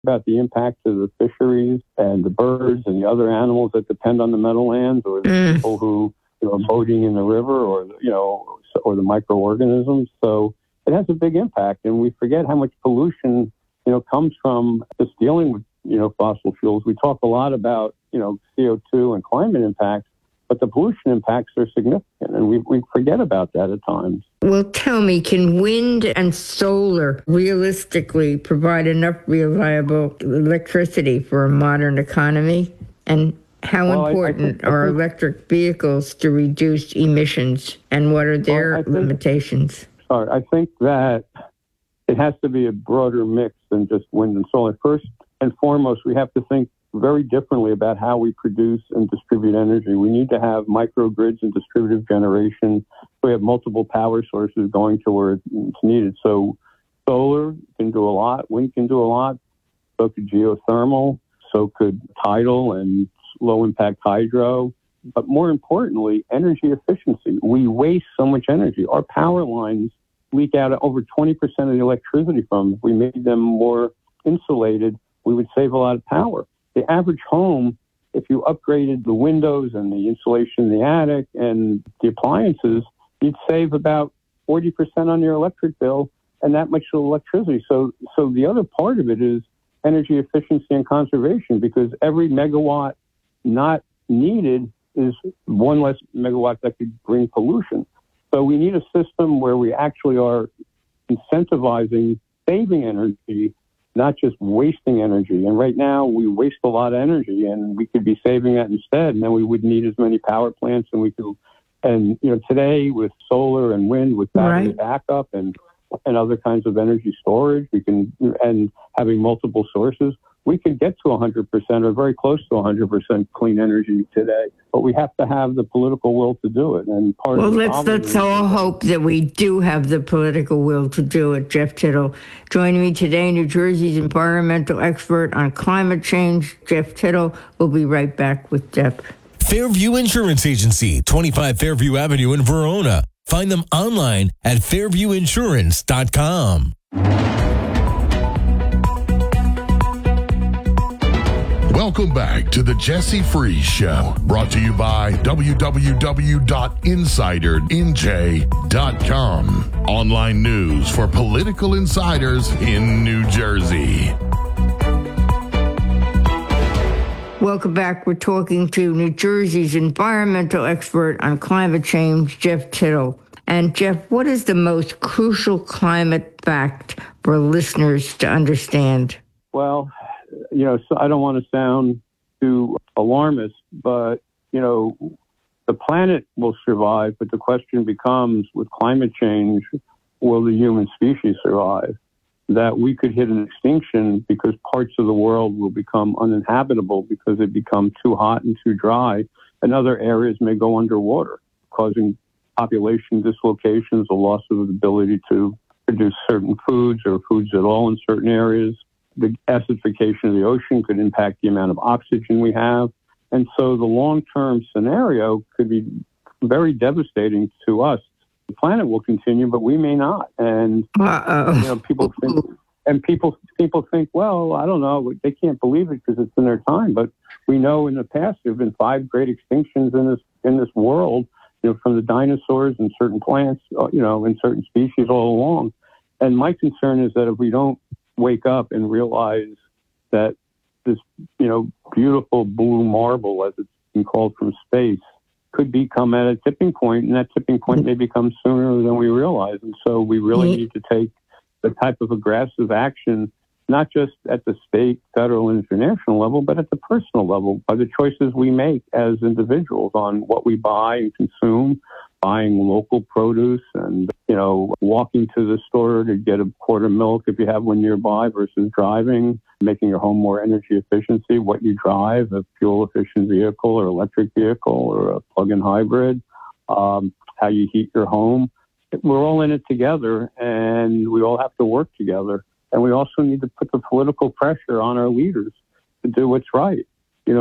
about the impact of the fisheries and the birds and the other animals that depend on the meadowlands, or the people who are boating in the river, or or the microorganisms. So it has a big impact, and we forget how much pollution comes from just dealing with fossil fuels. We talk a lot about CO2 and climate impacts, but the pollution impacts are significant, and we forget about that at times. Well, tell me, can wind and solar realistically provide enough reliable electricity for a modern economy? And how important are electric vehicles to reduce emissions, and what are their limitations? I think that it has to be a broader mix than just wind and solar. First and foremost, we have to think very differently about how we produce and distribute energy. We need to have microgrids and distributed generation. We have multiple power sources going to where it's needed. So solar can do a lot, wind can do a lot, so could geothermal, so could tidal and low-impact hydro. But more importantly, energy efficiency. We waste so much energy. Our power lines leak out over 20% of the electricity from them. If we made them more insulated, we would save a lot of power. The average home, if you upgraded the windows and the insulation in the attic and the appliances, you'd save about 40% on your electric bill and that much electricity. So the other part of it is energy efficiency and conservation, because every megawatt not needed is one less megawatt that could bring pollution. So we need a system where we actually are incentivizing saving energy, not just wasting energy. And right now we waste a lot of energy, and we could be saving that instead, and then we wouldn't need as many power plants. And today with solar and wind, with battery backup and other kinds of energy storage, and having multiple sources, we can get to 100% or very close to 100% clean energy today. But we have to have the political will to do it. And let's all hope that we do have the political will to do it. Jeff Tittle joining me today, New Jersey's environmental expert on climate change. Jeff Tittle. We'll be right back with Jeff. Fairview Insurance Agency, 25 Fairview Avenue in Verona. Find them online at fairviewinsurance.com. Welcome back to the Jesse Freeze Show, brought to you by www.insidernj.com. Online news for political insiders in New Jersey. Welcome back. We're talking to New Jersey's environmental expert on climate change, Jeff Tittle. And Jeff, what is the most crucial climate fact for listeners to understand? Well, so I don't want to sound too alarmist, but, the planet will survive. But the question becomes, with climate change, will the human species survive? That we could hit an extinction because parts of the world will become uninhabitable because they become too hot and too dry, and other areas may go underwater, causing population dislocations, a loss of the ability to produce certain foods or foods at all in certain areas. The acidification of the ocean could impact the amount of oxygen we have. And so the long-term scenario could be very devastating to us. The planet will continue, but we may not. And people think, well, I don't know, they can't believe it because it's in their time. But we know in the past there have been 5 great extinctions in this world, from the dinosaurs and certain plants, and certain species all along. And my concern is that if we don't wake up and realize that this, beautiful blue marble, as it's been called from space, could become at a tipping point, and that tipping point may become sooner than we realize. And so we really need to take the type of aggressive action, not just at the state, federal, and international level, but at the personal level, by the choices we make as individuals on what we buy and consume, buying local produce and, walking to the store to get a quart of milk if you have one nearby versus driving, making your home more energy efficiency, what you drive, a fuel-efficient vehicle or electric vehicle or a plug-in hybrid, how you heat your home. We're all in it together, and we all have to work together. And we also need to put the political pressure on our leaders to do what's right.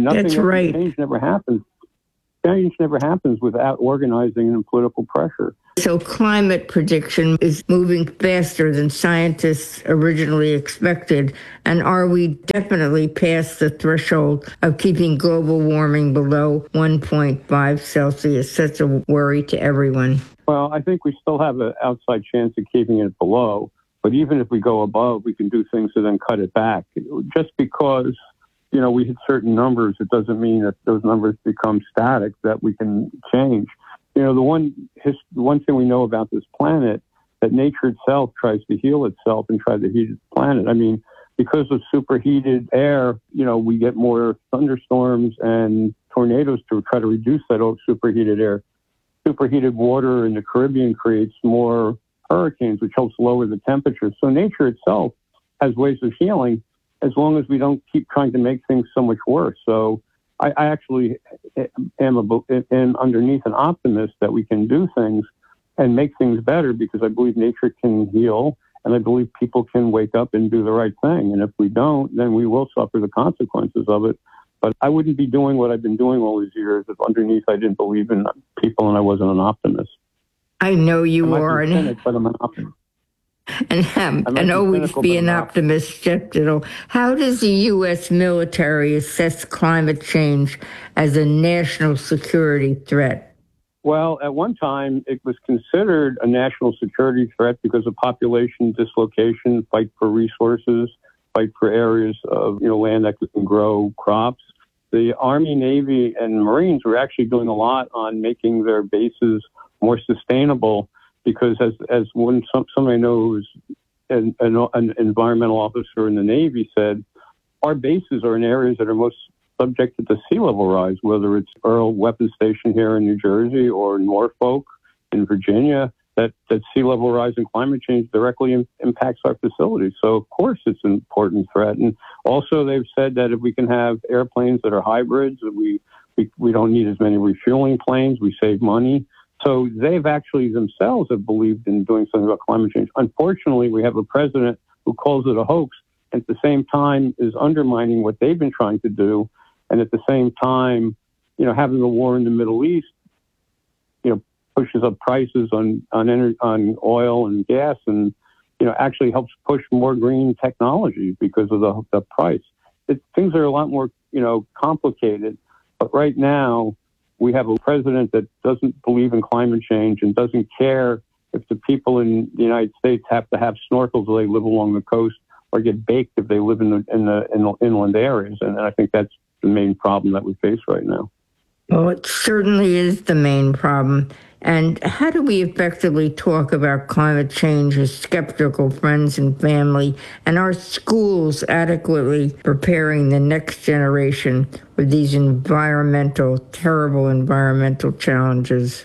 Change never happens. Change never happens without organizing and political pressure. So climate prediction is moving faster than scientists originally expected. And are we definitely past the threshold of keeping global warming below 1.5 Celsius? Such a worry to everyone. Well, I think we still have an outside chance of keeping it below. But even if we go above, we can do things to then cut it back. Just because, we hit certain numbers, it doesn't mean that those numbers become static, that we can change. The one thing we know about this planet, that nature itself tries to heal itself and try to heat its planet. I mean, because of superheated air, we get more thunderstorms and tornadoes to try to reduce that superheated air. Superheated water in the Caribbean creates more hurricanes, which helps lower the temperature. So nature itself has ways of healing as long as we don't keep trying to make things so much worse. So I actually am underneath an optimist that we can do things and make things better, because I believe nature can heal, and I believe people can wake up and do the right thing. And if we don't, then we will suffer the consequences of it. But I wouldn't be doing what I've been doing all these years if underneath I didn't believe in people and I wasn't an optimist. I know you are. But I'm an optimist. And always be an optimist, Jeff Dibble. How does the U.S. military assess climate change as a national security threat? Well, at one time, it was considered a national security threat because of population dislocation, fight for resources, fight for areas of land that can grow crops. The Army, Navy, and Marines were actually doing a lot on making their bases more sustainable, because as when somebody I know who's an environmental officer in the Navy said, our bases are in areas that are most subjected to sea level rise, whether it's Earl Weapons Station here in New Jersey or Norfolk in Virginia, that sea level rise and climate change directly impacts our facilities. So, of course, it's an important threat. And also they've said that if we can have airplanes that are hybrids, we don't need as many refueling planes, we save money. So they've actually themselves have believed in doing something about climate change. Unfortunately, we have a president who calls it a hoax, and at the same time is undermining what they've been trying to do. And at the same time, having the war in the Middle East, pushes up prices on oil and gas, and actually helps push more green technology because of the price. Things are a lot more complicated. But right now, we have a president that doesn't believe in climate change and doesn't care if the people in the United States have to have snorkels if they live along the coast, or get baked if they live in the inland areas. And I think that's the main problem that we face right now. Well, it certainly is the main problem. And how do we effectively talk about climate change as skeptical friends and family, and are schools adequately preparing the next generation with these terrible environmental challenges?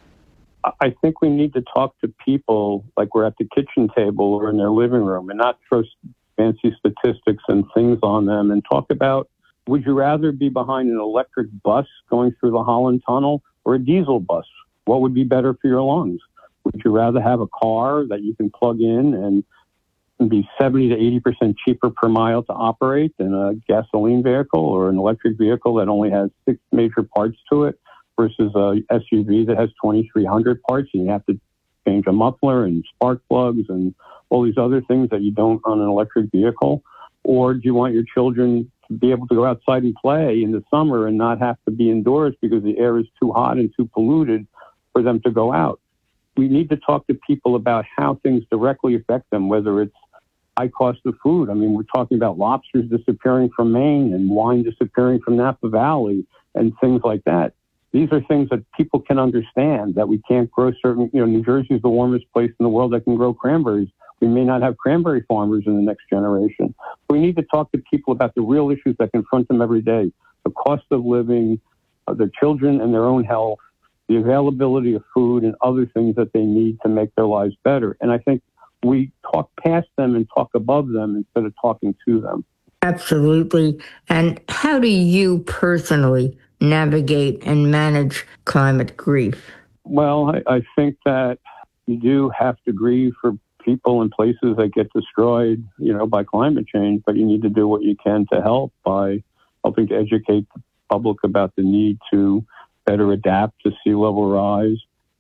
I think we need to talk to people like we're at the kitchen table or in their living room, and not throw fancy statistics and things on them, and talk about, would you rather be behind an electric bus going through the Holland Tunnel or a diesel bus? What would be better for your lungs? Would you rather have a car that you can plug in and be 70 to 80% cheaper per mile to operate than a gasoline vehicle, or an electric vehicle that only has 6 major parts to it versus a SUV that has 2,300 parts, and you have to change a muffler and spark plugs and all these other things that you don't on an electric vehicle? Or do you want your children to be able to go outside and play in the summer and not have to be indoors because the air is too hot and too polluted for them to go out? We need to talk to people about how things directly affect them, whether it's high cost of food. I mean, we're talking about lobsters disappearing from Maine and wine disappearing from Napa Valley and things like that. These are things that people can understand, that we can't grow certain, New Jersey is the warmest place in the world that can grow cranberries. We may not have cranberry farmers in the next generation. We need to talk to people about the real issues that confront them every day: the cost of living, their children and their own health, the availability of food, and other things that they need to make their lives better. And I think we talk past them and talk above them instead of talking to them. Absolutely. And how do you personally navigate and manage climate grief? Well, I think that you do have to grieve for people and places that get destroyed, by climate change, but you need to do what you can to help by helping to educate the public about the need to better adapt to sea level rise,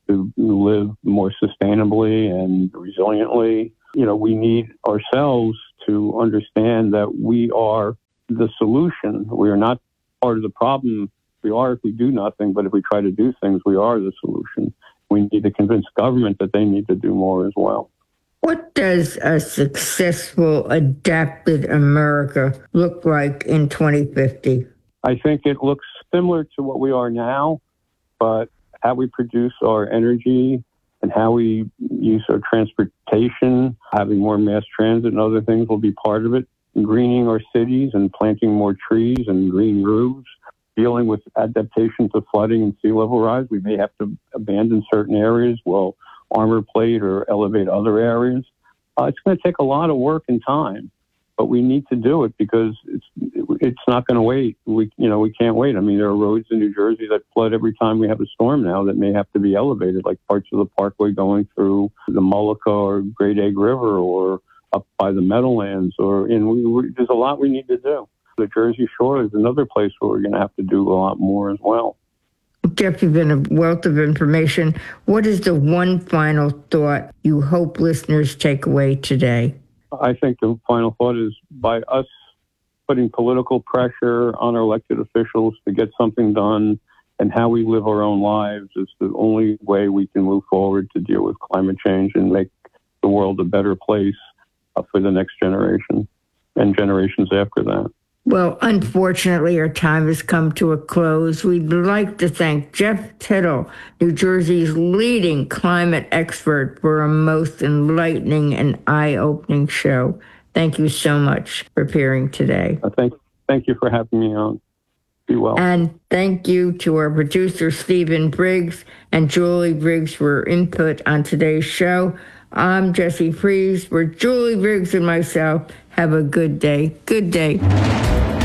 to live more sustainably and resiliently. We need ourselves to understand that we are the solution. We are not part of the problem. We are if we do nothing, but if we try to do things, we are the solution. We need to convince government that they need to do more as well. What does a successful, adapted America look like in 2050? I think it looks similar to what we are now, but how we produce our energy and how we use our transportation, having more mass transit and other things will be part of it. Greening our cities and planting more trees and green roofs, dealing with adaptation to flooding and sea level rise. We may have to abandon certain areas, armor plate or elevate other areas. It's going to take a lot of work and time, but we need to do it because it's not going to wait. We can't wait. I mean, there are roads in New Jersey that flood every time we have a storm now that may have to be elevated, like parts of the Parkway going through the Mullica or Great Egg River or up by the Meadowlands. There's a lot we need to do. The Jersey Shore is another place where we're going to have to do a lot more as well. Jeff, you've been a wealth of information. What is the one final thought you hope listeners take away today? I think the final thought is by us putting political pressure on our elected officials to get something done and how we live our own lives is the only way we can move forward to deal with climate change and make the world a better place for the next generation and generations after that. Well, unfortunately, our time has come to a close. We'd like to thank Jeff Tittle, New Jersey's leading climate expert, for a most enlightening and eye-opening show. Thank you so much for appearing today. Thank you for having me on. Be well. And thank you to our producer, Stephen Briggs, and Julie Briggs for input on today's show. I'm Jessie Freeze. For Julie Briggs and myself, have a good day. Good day.